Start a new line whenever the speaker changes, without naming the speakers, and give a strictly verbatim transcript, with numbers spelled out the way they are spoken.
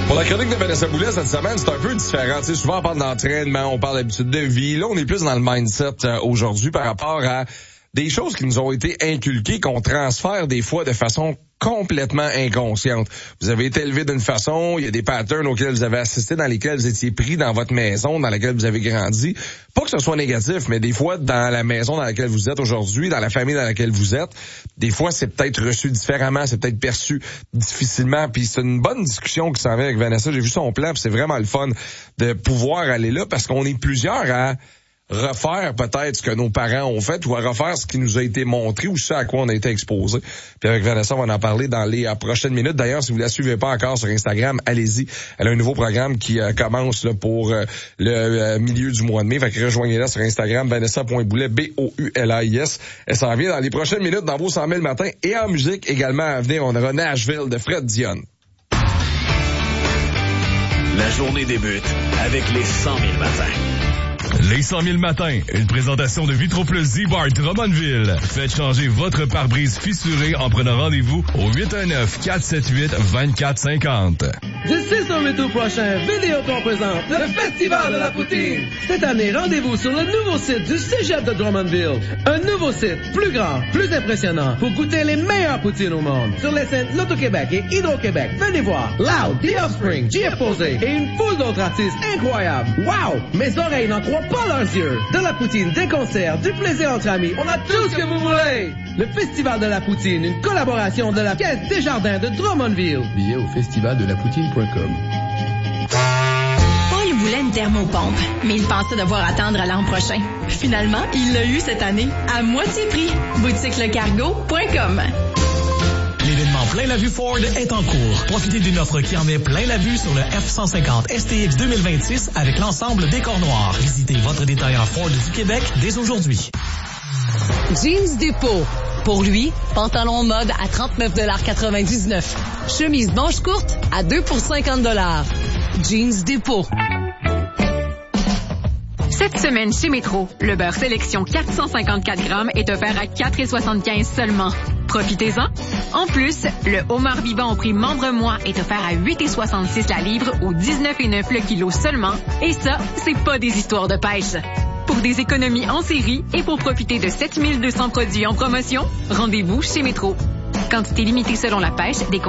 Pour la chronique de Vanessa Boulet cette semaine, c'est un peu différent. Tu sais, souvent on parle d'entraînement, on parle d'habitude de vie. Là, on est plus dans le mindset euh, aujourd'hui par rapport à des choses qui nous ont été inculquées, qu'on transfère des fois de façon complètement inconsciente. Vous avez été élevé d'une façon, il y a des patterns auxquels vous avez assisté, dans lesquels vous étiez pris dans votre maison, dans laquelle vous avez grandi. Pas que ce soit négatif, mais des fois, dans la maison dans laquelle vous êtes aujourd'hui, dans la famille dans laquelle vous êtes, des fois, c'est peut-être reçu différemment, c'est peut-être perçu difficilement. Puis c'est une bonne discussion qui s'en vient avec Vanessa. J'ai vu son plan, puis c'est vraiment le fun de pouvoir aller là, parce qu'on est plusieurs à refaire peut-être ce que nos parents ont fait ou à refaire ce qui nous a été montré ou ce à quoi on a été exposé. Puis avec Vanessa, on va en parler dans les euh, prochaines minutes. D'ailleurs, si vous la suivez pas encore sur Instagram, allez-y. Elle a un nouveau programme qui euh, commence là, pour euh, le euh, milieu du mois de mai. Fait que rejoignez-la sur Instagram, vanessa point boulet, B O U L A I S. Elle s'en vient dans les prochaines minutes dans vos cent mille matins. Et en musique également à venir, on aura Nashville de Fred Dion.
La journée débute avec les cent mille matins.
Les cent mille matins, une présentation de Vitroplus Z-Bar Drummondville. Faites changer votre pare-brise fissuré en prenant rendez-vous au huit un neuf, quatre sept huit, deux quatre cinq zéro.
Du six au huit août prochain, Vidéotron présente le Festival de la Poutine. Cette année, rendez-vous sur le nouveau site du Cégep de Drummondville. Un nouveau site, plus grand, plus impressionnant, pour goûter les meilleures poutines au monde. Sur les scènes Loto-Québec et Hydro-Québec, venez voir Loud, The Offspring, G F Posé et une foule d'autres artistes incroyables. Wow! Mes oreilles n'en croient pas leurs yeux. De la poutine, des concerts, du plaisir entre amis, on a tout ce que vous voulez. Le Festival de la Poutine, une collaboration de la Caisse Desjardins de Drummondville. Billets au festival de la poutine point com.
Paul voulait une thermopompe, mais il pensait devoir attendre à l'an prochain. Finalement, il l'a eu cette année, à moitié prix. boutique le cargo point com.
L'événement Plein la vue Ford est en cours. Profitez d'une offre qui en met plein la vue sur le F cent cinquante S T X deux mille vingt-six avec l'ensemble décor noir. Visitez votre détaillant Ford du Québec dès aujourd'hui.
Jeans Dépôt. Pour lui, pantalon mode à trente-neuf quatre-vingt-dix-neuf. Chemise manche courte à deux pour cinquante dollars. Jeans Dépôt.
Cette semaine chez Métro, le beurre sélection quatre cent cinquante-quatre grammes est offert à quatre virgule soixante-quinze seulement. Profitez-en. En plus, le homard vivant au prix Membre-moi est offert à huit virgule soixante-six la livre ou dix-neuf virgule neuf le kilo seulement. Et ça, c'est pas des histoires de pêche. Pour des économies en série et pour profiter de sept mille deux cents produits en promotion, rendez-vous chez Métro. Quantité limitée selon la pêche, des